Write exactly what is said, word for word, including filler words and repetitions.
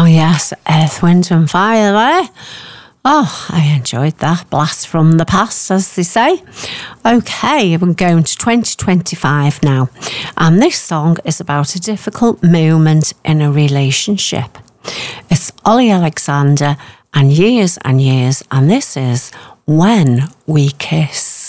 Oh yes, Earth, Wind and Fire there. Oh, I enjoyed that. Blast from the past, as they say. Okay, we're going to twenty twenty-five now. And this song is about a difficult moment in a relationship. It's Ollie Alexander and Years and Years, and this is When We Kiss.